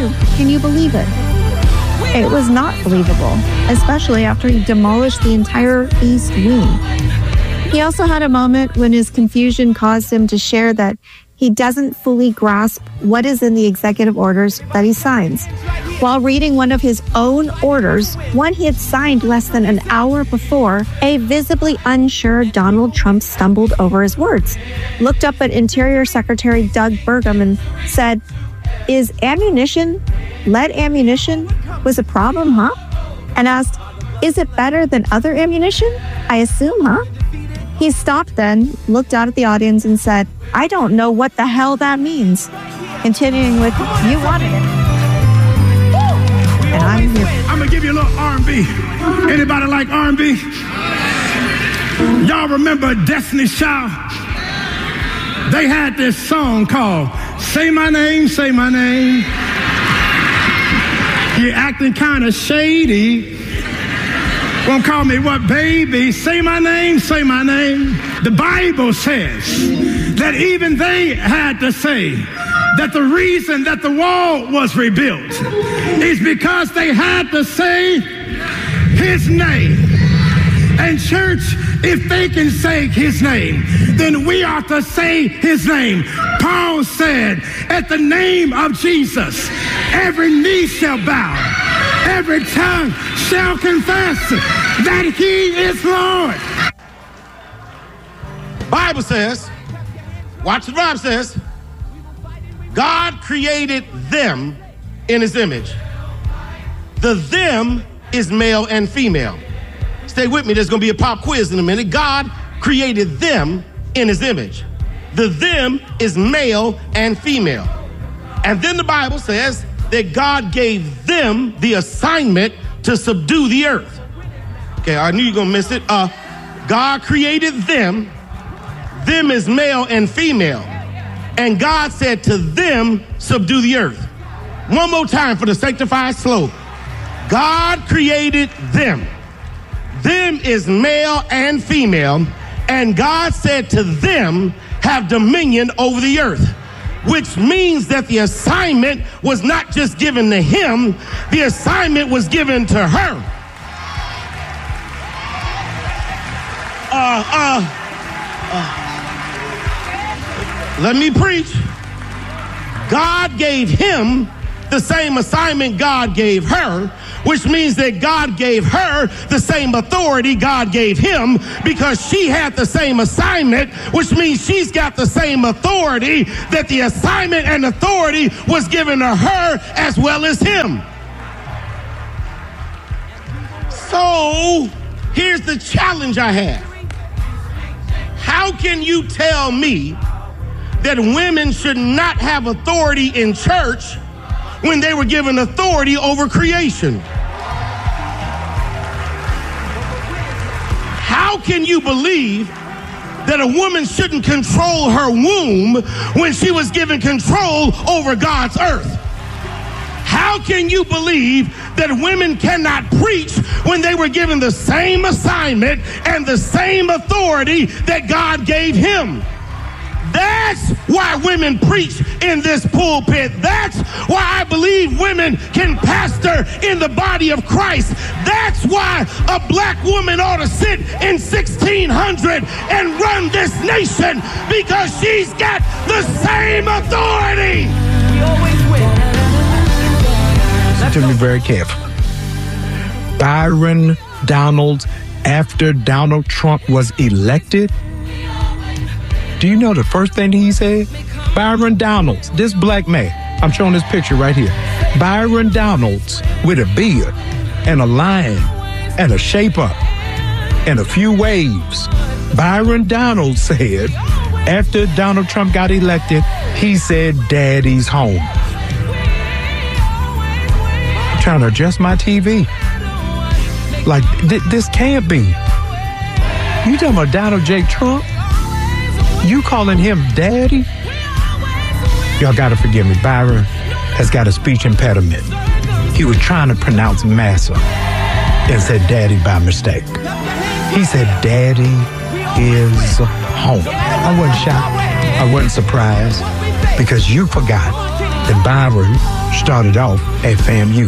Can you believe it? It was not believable, especially after he demolished the entire East Wing. He also had a moment when his confusion caused him to share that he doesn't fully grasp what is in the executive orders that he signs. While reading one of his own orders, one he had signed less than an hour before, a visibly unsure Donald Trump stumbled over his words, looked up at Interior Secretary Doug Burgum and said, "Is lead ammunition was a problem, huh?" And asked, "Is it better than other ammunition? I assume, huh?" He stopped then, looked out at the audience and said, "I don't know what the hell that means." Continuing with, "You wanted it. And I'm here." I'm going to give you a little R&B. Anybody like R&B? Y'all remember Destiny's Child? They had this song called Say My Name, Say My Name. You're acting kind of shady. Won't call me what, baby? Say my name, say my name. The Bible says that even they had to say that the reason that the wall was rebuilt is because they had to say his name. And church, if they can say his name, then we ought to say his name. Paul said, at the name of Jesus, every knee shall bow, every tongue shall confess that he is Lord. Bible says, watch what the Bible says, God created them in his image. The them is male and female. Stay with me, there's going to be a pop quiz in a minute. God created them in his image. The them is male and female. And then the Bible says that God gave them the assignment to subdue the earth. Okay, I knew you were going to miss it. God created them. Them is male and female. And God said to them, subdue the earth. One more time for the sanctified slow. God created them. Them is male and female. And God said to them, have dominion over the earth. Which means that the assignment was not just given to him, the assignment was given to her. Let me preach. God gave him the same assignment God gave her, which means that God gave her the same authority God gave him, because she had the same assignment, which means she's got the same authority, that the assignment and authority was given to her as well as him. So here's the challenge I have. How can you tell me that women should not have authority in church when they were given authority over creation? How can you believe that a woman shouldn't control her womb when she was given control over God's earth? How can you believe that women cannot preach when they were given the same assignment and the same authority that God gave him? That's why women preach in this pulpit. That's why I believe women can pastor in the body of Christ. That's why a black woman ought to sit in 1600 and run this nation, because she's got the same authority. We always win. Listen to me very carefully. Byron Donalds, after Donald Trump was elected, do you know the first thing he said? Byron Donalds, this black man, I'm showing this picture right here. Byron Donalds with a beard and a line and a shape up and a few waves. Byron Donalds said, after Donald Trump got elected, he said, "Daddy's home." I'm trying to adjust my TV. Like, this can't be. You talking about Donald J. Trump? You calling him daddy? Y'all gotta forgive me. Byron has got a speech impediment. He was trying to pronounce massa and said daddy by mistake. He said daddy is home. I wasn't shocked. I wasn't surprised, because you forgot that Byron started off at FAMU.